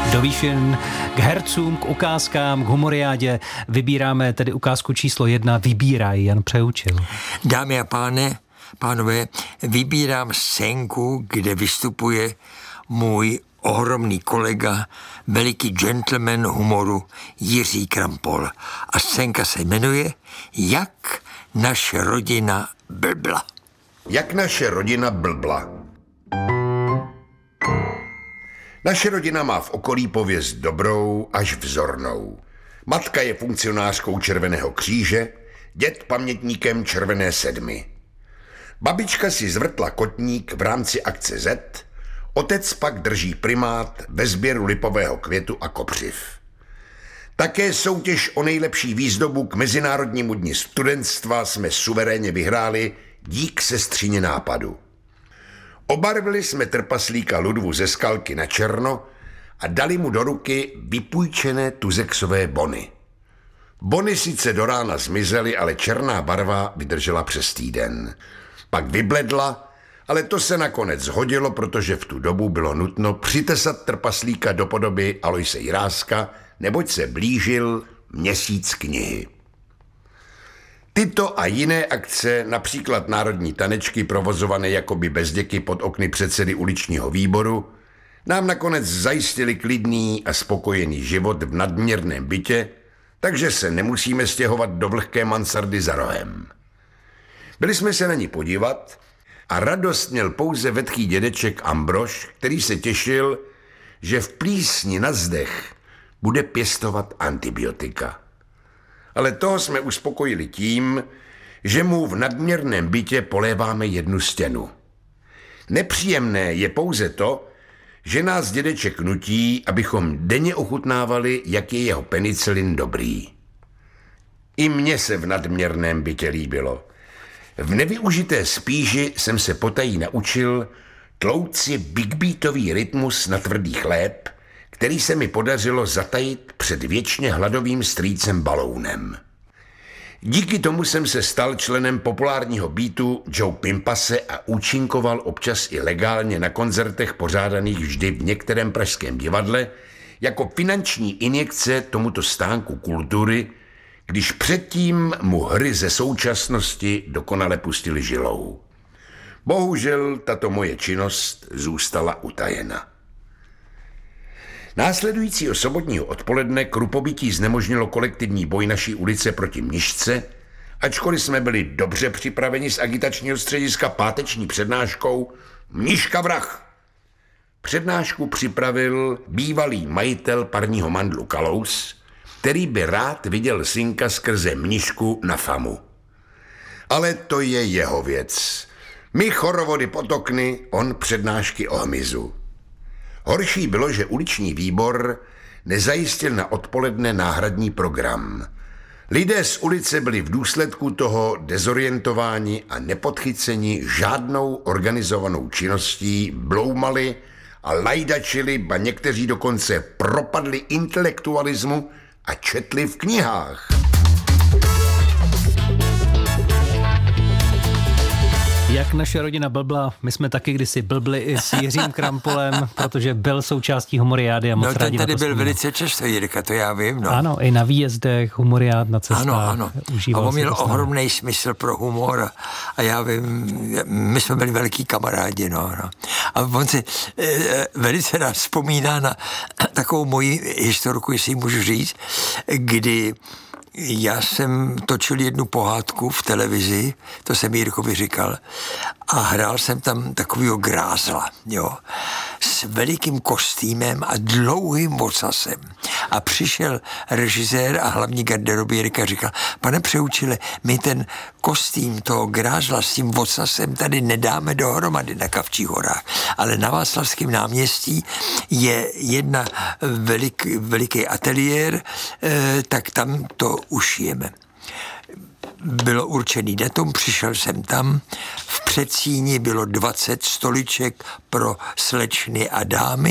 Do výšin k hercům, k ukázkám, k humoriádě. Vybíráme tedy ukázku číslo 1. Vybíraj, Jan Přeučil. Dámy a pánové, vybírám scénku, kde vystupuje můj ohromný kolega, veliký gentleman humoru Jiří Krampol. A scénka se jmenuje Jak naše rodina blbla. Jak naše rodina blbla. Naše rodina má v okolí pověst dobrou až vzornou. Matka je funkcionářkou Červeného kříže, děd pamětníkem Červené sedmy. Babička si zvrtla kotník v rámci akce Z, otec pak drží primát ve sběru lipového květu a kopřiv. Také soutěž o nejlepší výzdobu k Mezinárodnímu dni studentstva jsme suverénně vyhráli dík sestřině nápadu. Obarvili jsme trpaslíka Ludvu ze Skalky na černo a dali mu do ruky vypůjčené tuzexové bony. Bony sice do rána zmizely, ale černá barva vydržela přes týden. Pak vybledla, ale to se nakonec hodilo, protože v tu dobu bylo nutno přitesat trpaslíka do podoby Aloise Jiráska, neboť se blížil měsíc knihy. Tyto a jiné akce, například národní tanečky provozované jakoby bezděky pod okny předsedy uličního výboru, nám nakonec zajistili klidný a spokojený život v nadměrném bytě, takže se nemusíme stěhovat do vlhké mansardy za rohem. Byli jsme se na ní podívat a radost měl pouze vetchý dědeček Ambrož, který se těšil, že v plísni na zdech bude pěstovat antibiotika. Ale toho jsme uspokojili tím, že mu v nadměrném bytě poléváme jednu stěnu. Nepříjemné je pouze to, že nás dědeček nutí, abychom denně ochutnávali, jak je jeho penicilin dobrý. I mně se v nadměrném bytě líbilo. V nevyužité spíži jsem se potají naučil tlouci big beatový rytmus na tvrdý chléb, který se mi podařilo zatajit před věčně hladovým strýcem Balounem. Díky tomu jsem se stal členem populárního beatu Joe Pimpase a účinkoval občas i legálně na koncertech pořádaných vždy v některém pražském divadle jako finanční injekce tomuto stánku kultury, když předtím mu hry ze současnosti dokonale pustili žilou. Bohužel tato moje činnost zůstala utajena. Následujícího sobotního odpoledne krupobytí znemožnilo kolektivní boj naší ulice proti Mnišce, ačkoliv jsme byli dobře připraveni z agitačního střediska páteční přednáškou Mniška vrah. Přednášku připravil bývalý majitel parního mandlu Kalous, který by rád viděl synka skrze Mnišku na famu. Ale to je jeho věc. My chorovody pod okny, on přednášky o hmyzu. Horší bylo, že uliční výbor nezajistil na odpoledne náhradní program. Lidé z ulice byli v důsledku toho dezorientováni a nepodchyceni žádnou organizovanou činností, bloumali a lajdačili, ba někteří dokonce propadli intelektualismu a četli v knihách. Jak naše rodina blbla, my jsme taky kdysi blbli i s Jiřím Krampolem, protože byl součástí humoriády a moc rádi na to tady byl vzpomínám. Velice často, Jirka, to já vím. No. Ano, i na výjezdech, humoriád na cestách. Ano. A on měl ohromný smysl pro humor a já vím, my jsme byli velký kamarádi, no. A on si velice rád vzpomíná na takovou moji historku, jestli můžu říct, kdy já jsem točil jednu pohádku v televizi, to jsem Jirkovi říkal, a hrál jsem tam takovýho grázla, jo, s velikým kostýmem a dlouhým ocasem. A přišel režisér a hlavní garderobierek a říkal, pane Přeučile, my ten kostým toho grázla s tím ocasem tady nedáme dohromady na Kavčích horách, ale na Václavském náměstí je jedna veliký ateliér, tak tam to ušijeme. Bylo určený datum, přišel jsem tam, v předsíni bylo 20 stoliček pro slečny a dámy,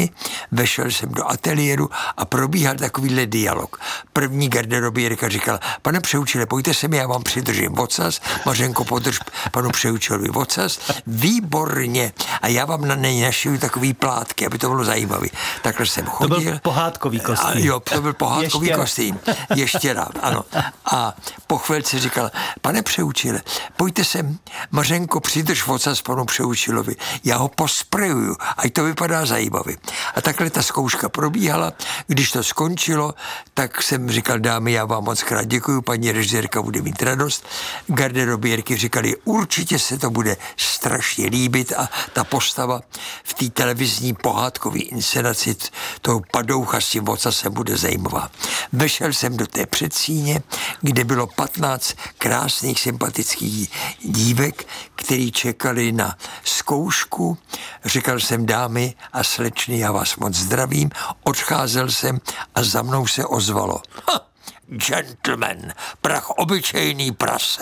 vešel jsem do ateliéru a probíhal takovýhle dialog. První garderobierka říkala, pane Přeučile, pojďte se mi, já vám přidržím ocas, Mařenko, podrž panu Přeučilovi ocas, výborně, a já vám na něj našiju takový plátky, aby to bylo zajímavé. Takhle jsem chodil. To byl pohádkový kostým. Jo, to byl pohádkový kostým. Ještěra, ano. A po chvilce říkal, pane Přeučile, pojďte sem, Mařenko, přidrž ocas panu Přeučilovi, já ho posprejuju, ať to vypadá zajímavě. A takhle ta zkouška probíhala. Když to skončilo, tak jsem říkal, dámy, já vám moc krát děkuju, paní režisérka bude mít radost. Garderobierky říkali, určitě se to bude strašně líbit a ta postava v té televizní pohádkové inscenaci toho padoucha s tím ocasem bude zajímavá. Vešel jsem do té předsíně, kde bylo 15 krásných, sympatických dívek, který čekali na zkoušku. Říkal jsem, dámy a slečny, já vás moc zdravím. Odcházel jsem a za mnou se ozvalo. Gentleman, prach obyčejný prase.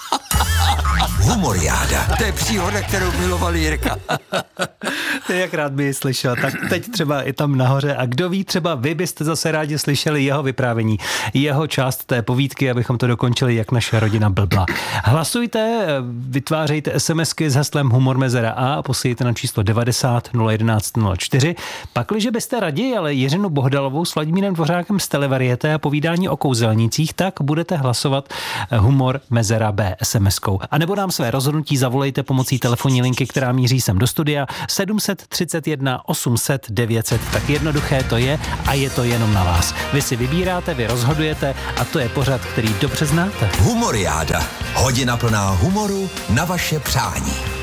Humoriáda. To je příhoda, kterou miloval Jirka. Ty jak rád by ji slyšel, tak teď třeba i tam nahoře. A kdo ví, třeba vy byste zase rádi slyšeli jeho vyprávění, jeho část té povídky, abychom to dokončili, jak naše rodina blbla. Hlasujte, vytvářejte SMSky s heslem Humor Mezera a posílejte na číslo 90 011 04. Pakliže byste raději, ale Jiřinu Bohdalovou s Vladimírem Dvořákem z Televarieté a povídání o kouzelnících, tak budete hlasovat Humor Mezera B SMS-kou. A nebo nám své rozhodnutí zavolejte pomocí telefonní linky, která míří sem do studia 731 800 900. Tak jednoduché to je a je to jenom na vás. Vy si vybíráte, vy rozhodujete a to je pořad, který dobře znáte. Humoriáda. Hodina plná humoru na vaše přání.